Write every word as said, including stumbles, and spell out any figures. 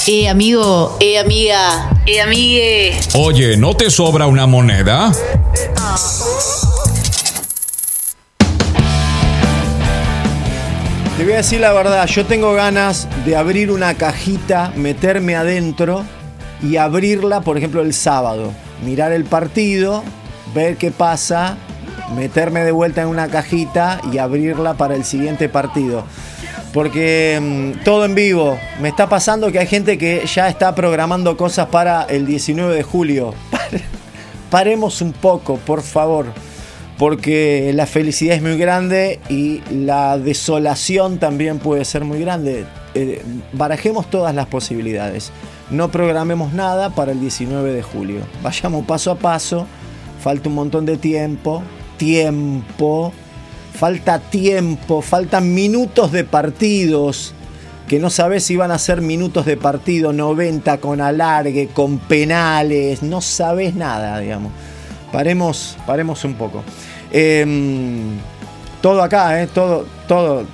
Eh, amigo, eh, amiga, eh, amigue. Oye, ¿no te sobra una moneda? Te voy a decir la verdad, yo tengo ganas de abrir una cajita, meterme adentro y abrirla, por ejemplo, el sábado. Mirar el partido, ver qué pasa, meterme de vuelta en una cajita y abrirla para el siguiente partido. Porque mmm, todo en vivo. Me está pasando que hay gente que ya está programando cosas para el diecinueve de julio. Paremos un poco, por favor. Porque la felicidad es muy grande y la desolación también puede ser muy grande. Eh, barajemos todas las posibilidades. No programemos nada para el diecinueve de julio. Vayamos paso a paso. Falta un montón de tiempo. Tiempo. Falta tiempo. Faltan minutos de partidos. Que no sabes si van a ser minutos de partido. noventa con alargue, con penales. No sabes nada, digamos. Paremos, paremos un poco. Eh, todo acá, eh, todo, todo,